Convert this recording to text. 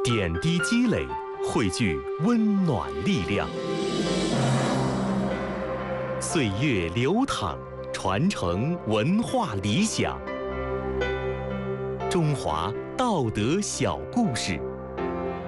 点滴积累，汇聚温暖力量。岁月流淌，传承文化理想。中华道德小故事。